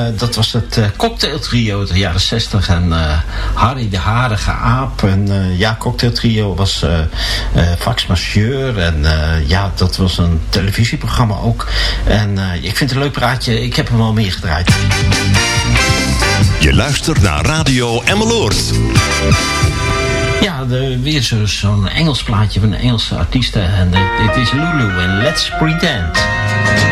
dat was het cocktailtrio uit de jaren 60. En Harry de Harige Aap. En cocktailtrio was Fax Monsieur. En dat was een televisieprogramma ook. En ik vind het een leuk praatje. Ik heb hem wel meer gedraaid. Je luistert naar Radio Emmeloord. Ja, weer zo'n Engels plaatje van een Engelse artiesten. En het is Lulu en Let's Pretend.